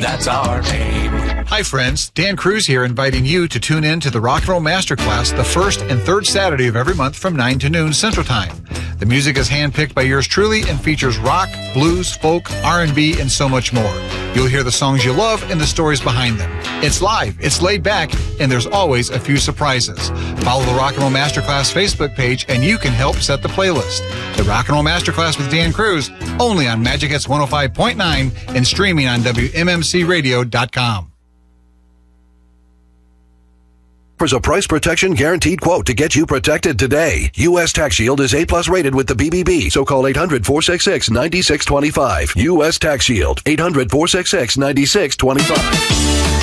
That's our name. Hi friends, Dan Cruz here, inviting you to tune in to the Rock and Roll Masterclass the first and third Saturday of every month from 9 to noon Central Time. The music is handpicked by yours truly and features rock, blues, folk, R&B, and so much more. You'll hear the songs you love and the stories behind them. It's live, it's laid back, and there's always a few surprises. Follow the Rock and Roll Masterclass Facebook page and you can help set the playlist. The Rock and Roll Masterclass with Dan Cruz, only on Magic Hits 105.9 and streaming on WMMCRadio.com. Offers a price protection guaranteed quote to get you protected today. U.S. Tax Shield is A+ rated with the BBB, so call 800-466-9625. U.S. Tax Shield, 800-466-9625.